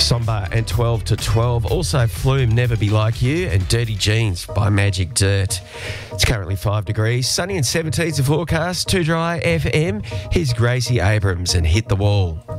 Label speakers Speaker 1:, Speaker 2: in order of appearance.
Speaker 1: Somber and 12 to 12. Also, Flume, Never Be Like You, and Dirty Jeans by Magic Dirt. It's currently 5 degrees. Sunny and 17's the forecast. Too Dry FM. Here's Gracie Abrams and Hit the Wall.